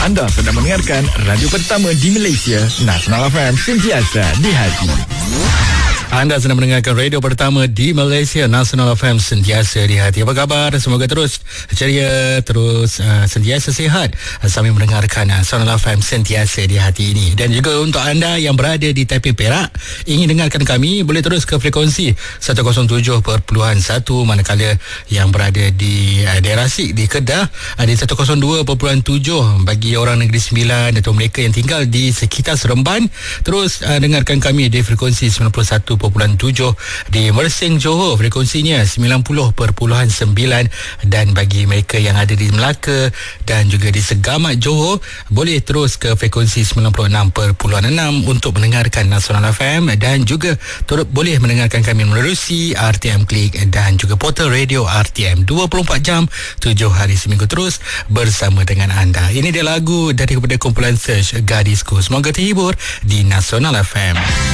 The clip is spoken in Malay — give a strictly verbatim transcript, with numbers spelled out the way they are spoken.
Anda sedang mendengarkan radio pertama di Malaysia, Nasional F M, sentiasa di hati. Anda sedang mendengarkan radio pertama di Malaysia, Nasional F M, sentiasa di hati. Apa khabar? Semoga terus ceria, terus uh, sentiasa sihat uh, sambil mendengarkan uh, Nasional F M sentiasa di hati ini. Dan juga untuk anda yang berada di Taipei, Perak, ingin dengarkan kami, boleh terus ke frekuensi seratus tujuh perpuluhan satu, manakala yang berada di uh, daerah Sik, di Kedah, uh, di seratus dua perpuluhan tujuh bagi orang Negeri Sembilan atau mereka yang tinggal di sekitar Seremban. Terus uh, dengarkan kami di frekuensi sembilan puluh satu perpuluhan tujuh di Mersing, Johor, frekuensinya sembilan puluh perpuluhan sembilan, dan bagi mereka yang ada di Melaka dan juga di Segamat, Johor, boleh terus ke frekuensi sembilan puluh enam perpuluhan enam untuk mendengarkan Nasional F M, dan juga turut boleh mendengarkan kami menerusi R T M Klik dan juga portal radio R T M dua puluh empat jam tujuh hari seminggu terus bersama dengan anda. Ini dia lagu daripada kumpulan Search, Gadisku. Semoga terhibur di Nasional F M.